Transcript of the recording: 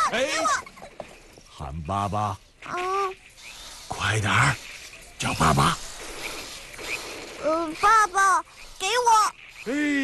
给我！ 喊爸爸， 嗯快点儿，叫爸爸。 爸爸，给我！ 哎，